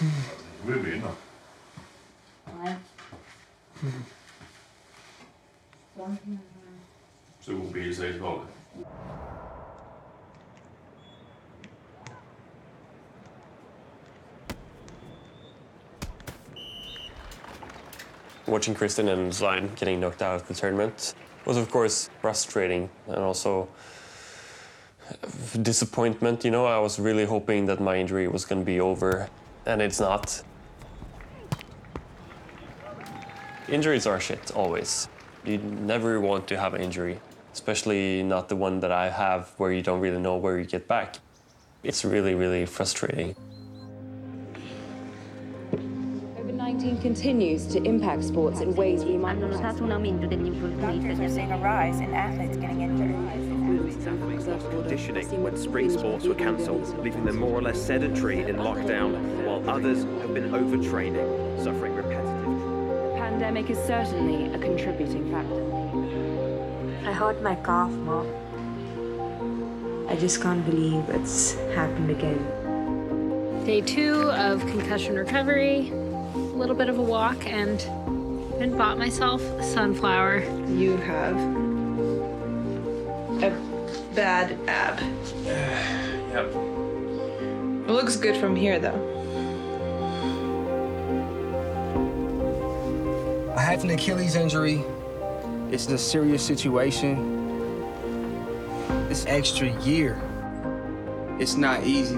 Vi vinder. Nej. Så kunne blive 6 holdet. Watching Kristen and Svein getting knocked out of the tournament was, of course, frustrating and also disappointment. You know, I was really hoping that my injury was going to be over, and it's not. Injuries are shit, always. You never want to have an injury, especially not the one that I have where you don't really know where you get back. It's really, really frustrating. COVID-19 continues to impact sports in ways we might not have. Doctors are seeing a rise in athletes getting injured. Athletes lost conditioning when spring sports were cancelled, leaving them more or less sedentary in lockdown, while others have been overtraining, suffering repetitive. The pandemic is certainly a contributing factor. I hurt my calf, Mom. I just can't believe it's happened again. Day 2 of concussion recovery, a little bit of a walk, and I bought myself a sunflower. You have a bad ab. Yep. It looks good from here, though. I have an Achilles injury. It's a serious situation. This extra year, it's not easy.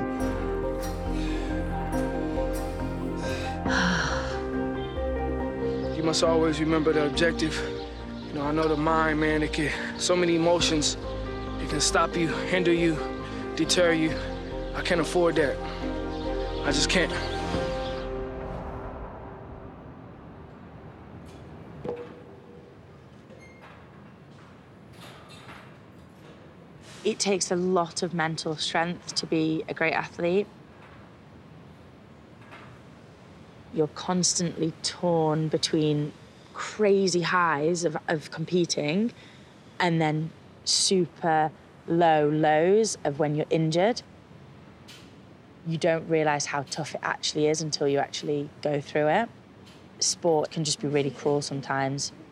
You must always remember the objective. You know, I know the mind, man, it can, so many emotions. It can stop you, hinder you, deter you. I can't afford that. I just can't. It takes a lot of mental strength to be a great athlete. You're constantly torn between crazy highs of competing and then super low lows of when you're injured. You don't realize how tough it actually is until you actually go through it. Sport can just be really cruel sometimes.